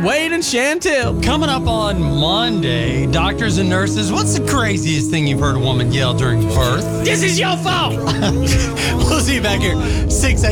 Wade and Chantel. Coming up on Monday, doctors and nurses, what's the craziest thing you've heard a woman yell during birth? This is your fault. We'll see you back here, 6 a.m.